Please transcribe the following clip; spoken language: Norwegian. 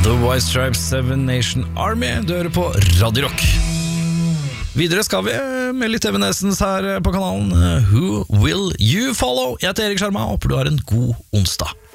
The White Stripes, Seven Nation Army. Du hører på Radio Rock. Videre skal vi med litt Evanescence her på kanalen. Who Will You Follow? Jeg heter Erik Sjarma, håper du har en god onsdag.